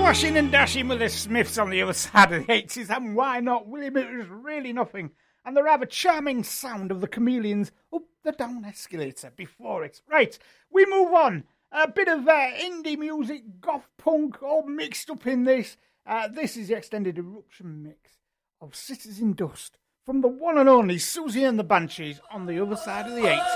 Swashing and dashing with the Smiths on the other side of the 80s, and why not? William, it was really nothing. And the rather charming sound of the Chameleons up the down escalator before it. Right, we move on. A bit of indie music, goth punk, all mixed up in this. This is the extended eruption mix of Cities in Dust from the one and only Susie and the Banshees on the other side of the 80s.